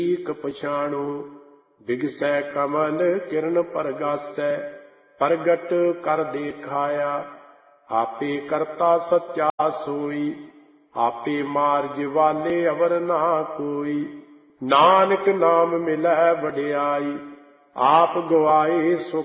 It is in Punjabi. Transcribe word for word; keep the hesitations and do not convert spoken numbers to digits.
ਏਕ ਪਛਾਣੋ। ਬਿਗਸੈ ਕਮਲ ਕਿਰਨ ਪਰਗਾਸੈ, ਪ੍ਰਗਟ ਕਰ ਦੇਖਾਇਆ। ਆਪੇ ਕਰਤਾ ਸੱਚਾ ਸੋਈ, ਆਪੇ ਮਾਰਜ ਵਾਲੇ ਅਵਰ ਨਾ ਕੋਈ। ਨਾਨਕ ਨਾਮ ਮਿਲੈ ਵਡਿਆਈ, ਆਪ ਗਵਾਏ ਸੋ